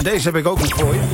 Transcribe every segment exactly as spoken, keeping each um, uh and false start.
deze heb ik ook nog voor je.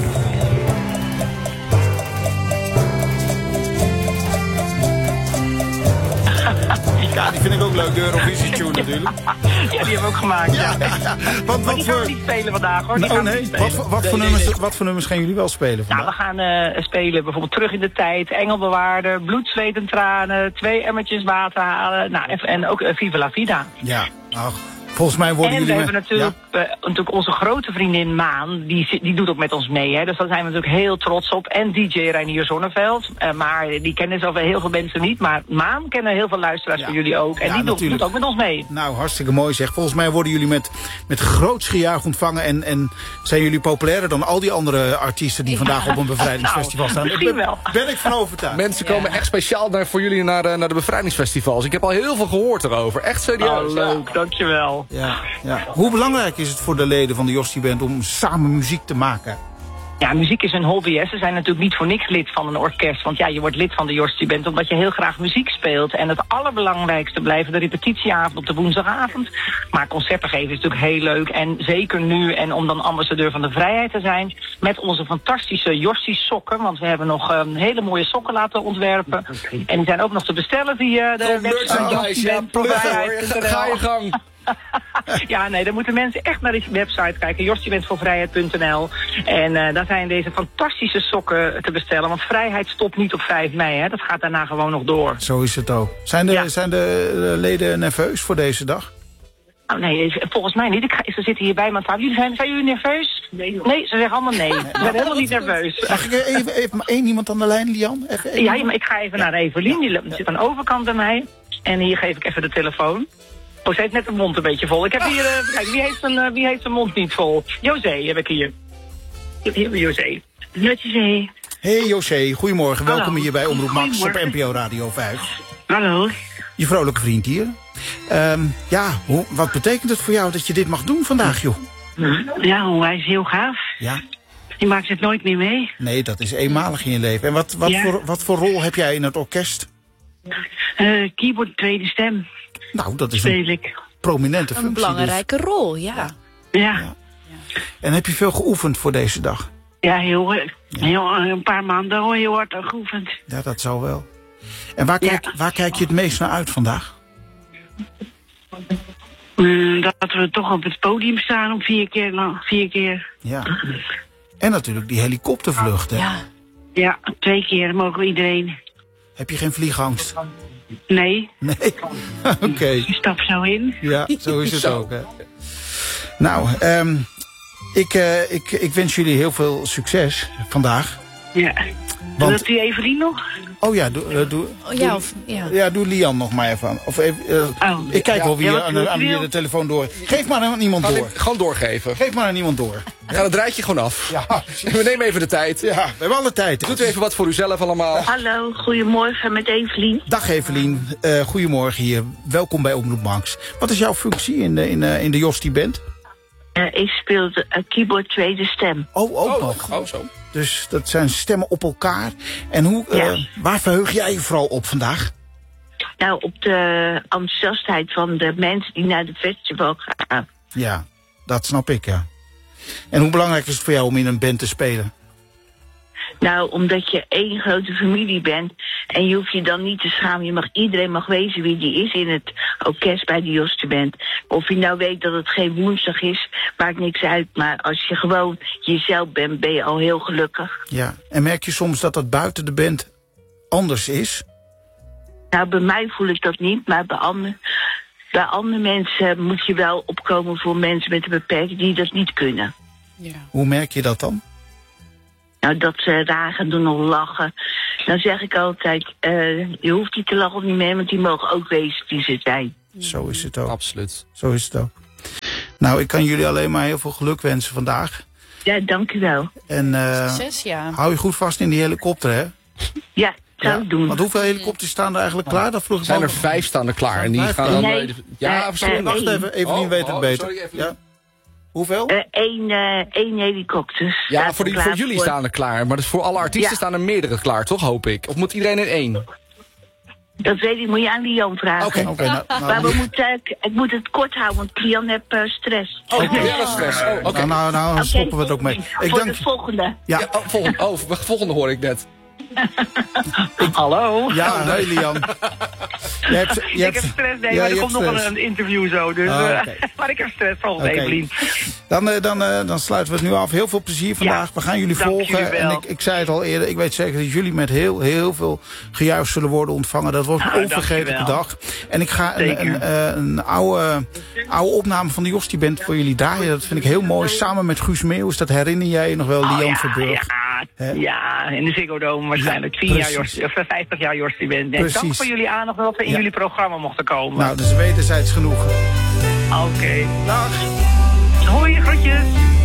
Ja, die vind ik ook leuk, de Eurovisie-tune natuurlijk. Ja, die hebben we ook gemaakt, ja. ja, ja, ja. Wat, Maar die gaan voor... we niet spelen vandaag, hoor. Die oh gaan nee, we niet wat, spelen. wat, voor nee, nummers, nee, nee. wat voor nummers gaan jullie wel spelen vandaag? Nou, we gaan uh, spelen bijvoorbeeld Terug in de Tijd, Engelbewaarder, Bloed, Zweet en Tranen, Twee emmertjes water halen, nou, en, en ook uh, Viva la Vida. Ja, ach. Volgens mij worden en jullie... we hebben natuurlijk, ja. uh, natuurlijk onze grote vriendin Maan, die, die doet ook met ons mee. Hè, dus daar zijn we natuurlijk heel trots op. En D J Reinier Zonneveld. Uh, maar die kennen zoveel heel veel mensen niet. Maar Maan kennen heel veel luisteraars Ja. van jullie ook. En Ja, die doet, doet ook met ons mee. Nou, hartstikke mooi zeg. Volgens mij worden jullie met, met groots gejuich ontvangen. En, en zijn jullie populairder dan al die andere artiesten die vandaag op een bevrijdingsfestival staan. Nou, misschien ben, wel. ben ik van overtuigd. Mensen komen echt speciaal naar, voor jullie naar, uh, naar de bevrijdingsfestivals. Ik heb al heel veel gehoord erover. Echt serieus. Oh, leuk. Dankjewel. Ja, ja. Hoe belangrijk is het voor de leden van de Jostie Band om samen muziek te maken? Ja, muziek is een hobby. Hè. Ze zijn natuurlijk niet voor niks lid van een orkest. Want ja, je wordt lid van de Jostie Band omdat je heel graag muziek speelt. En het allerbelangrijkste blijven de repetitieavond op de woensdagavond. Maar concerten geven is natuurlijk heel leuk. En zeker nu, en om dan ambassadeur van de vrijheid te zijn, met onze fantastische Jostie sokken. Want we hebben nog um, hele mooie sokken laten ontwerpen. En die zijn ook nog te bestellen via de Oh, website merchandise, ja, pluggen, hoor. Ga, ga je gang. Ja, nee, dan moeten mensen echt naar de website kijken. jostiebentvooorvrijheid punt n l. En uh, daar zijn deze fantastische sokken te bestellen. Want vrijheid stopt niet op vijf mei. Hè. Dat gaat daarna gewoon nog door. Zo is het ook. Zijn de, Ja. zijn de uh, leden nerveus voor deze dag? Oh, nee, volgens mij niet. Ik ga, ze zitten hier bij me aan tafel. Jullie zijn, zijn jullie nerveus? Nee, nee, ze zeggen allemaal nee. Ze zijn helemaal niet nerveus. Mag ik even, even maar één iemand aan de lijn, Lian? Even, even. Ja, maar ik ga even naar Evelien. Die zit aan de overkant bij mij. En hier geef ik even de telefoon. Oh, ze heeft net de mond een beetje vol. Ik heb hier, uh, kijk, wie heeft, een, uh, wie heeft zijn mond niet vol? José heb ik hier. Hier hebben we José. Met José. Hey José, goedemorgen. Hallo. Welkom hier bij Omroep Max op Goedemorgen. N P O Radio vijf. Hallo. Je vrolijke vriend hier. Um, ja, hoe, wat betekent het voor jou dat je dit mag doen vandaag, joh? Ja, hij is heel gaaf. Ja? Je maakt het nooit meer mee. Nee, dat is eenmalig in je leven. En wat, wat, Ja. voor, wat voor rol heb jij in het orkest? Uh, keyboard tweede stem Nou, dat is speel een ik. prominente functie. Een belangrijke rol, ja. Ja, Ja. ja. Dus. En heb je veel geoefend voor deze dag? heel, heel, een paar maanden al heel hard aan geoefend. Ja, dat zou wel. En waar, Ja. kijk, waar kijk je het meest naar uit vandaag? Uh, dat we toch op het podium staan om vier keer lang. Vier keer. Ja. En natuurlijk die helikoptervlucht, hè? Ja. Ja, twee keer mogen we iedereen. Heb je geen vliegangst? Nee, Nee? Oké. je stapt zo in. Ja, zo is het Zo. ook, hè? Nou, um, ik, uh, ik, ik wens jullie heel veel succes vandaag. Ja. Want- Wilt u Evelien nog? Oh ja, doe, uh, doe, Oh, ja, of, ja. ja, doe Lian nog maar even aan. Of even, uh, Oh. ik kijk wel wie Ja, aan, wat aan, wilt aan u wie wil? de telefoon door. Geef maar aan iemand Ga door. dit gewoon doorgeven. Geef maar aan iemand door. Ja, dan draait je gewoon af. Ja, We nemen even de tijd. ja, we hebben alle tijd. Doet u even wat voor uzelf allemaal. Hallo, goedemorgen met Evelien. Dag Evelien, uh, goedemorgen hier. Welkom bij Omroep Max. Wat is jouw functie in de, in, uh, in de Jostie Band? Uh, ik speel de uh, keyboard tweede stem. Oh, ook Oh, nog. oh, zo. Dus dat zijn stemmen op elkaar. En hoe, uh, Ja. waar verheug jij je vooral op vandaag? Nou, op de enthousiastheid van de mensen die naar het festival gaan. Ja, dat snap ik, ja. En hoe belangrijk is het voor jou om in een band te spelen? Nou, omdat je één grote familie bent en je hoeft je dan niet te schamen. Je mag, iedereen mag wezen wie die is in het orkest bij de Jostie Band. Of je nou weet dat het geen woensdag is, maakt niks uit. Maar als je gewoon jezelf bent, ben je al heel gelukkig. Ja, en merk je soms dat dat buiten de band anders is? Nou, bij mij voel ik dat niet, maar bij andere, bij andere mensen moet je wel opkomen voor mensen met een beperking die dat niet kunnen. Ja. Hoe merk je dat dan? Nou, dat ze raar gaan doen of lachen. Dan zeg ik altijd, uh, je hoeft niet te lachen of niet meer, want die mogen ook wezen die ze zijn. Zo is het ook. Absoluut. Zo is het ook. Nou, ik kan jullie alleen maar heel veel geluk wensen vandaag. Ja, dank u wel. En uh, Succes, ja. hou je goed vast in die helikopter, hè? Ja, zou ik doen. Want hoeveel helikopters staan er eigenlijk klaar? Dat vroeg ik Zijn me er ook. vijf staan er klaar. En die Vijf? gaan dan... Nee. Ja, Eh, sorry. eh, Wacht even, Evelien Oh, weet het oh, beter. sorry, Evelien. Ja. Hoeveel? Uh, één, uh, één helikopter. Ja, staat voor, die, klaar voor jullie staan er klaar. Maar dus voor alle artiesten Ja. staan er meerdere klaar, toch? Hoop ik. Of moet iedereen in één? Dat weet ik, moet je aan Lian vragen. Oké. Oké, okay, nou, nou, Maar we moeten, uh, ik moet het kort houden, want Lian heeft uh, stress. Oh, okay. Ja, stress. Oh, oké. nou, nou, nou Okay, stoppen we het ook mee. Ik voor dank... de volgende. Ja, Ja, oh, volgende, oh, volgende hoor ik net. Hallo? ja, hey Lian. Je hebt, je ik hebt, heb stress, nee, ja, maar er je komt hebt nog stress. een, een interview zo. Dus, Oh, uh, okay. maar ik heb stress, volgens Oké. Evelien. Dan, uh, dan, uh, dan sluiten we het nu af. Heel veel plezier vandaag. Ja, we gaan jullie dank volgen. jullie wel. En ik, ik zei het al eerder, ik weet zeker dat jullie met heel, heel veel gejuich zullen worden ontvangen. Dat wordt een Nou, onvergetelijke dankjewel. dag. En ik ga een, Zeker. een, uh, een oude, oude opname van de Jostie Band voor jullie draaien. Dat vind ik heel mooi. Samen met Guus Meeuwis. Dat herinner jij je nog wel, Oh, Lian ja, Verburg. ja, Hè? ja, in de Ziggo Dome waarschijnlijk. Ja, tien jaar precies. Jostie, of vijftig jaar Jostie bent. Nee, Precies. dank voor jullie aandacht en dat we in Ja. jullie programma mochten komen. Nou, dat is wederzijds genoeg. Oké. Dag. Hoi, groetjes.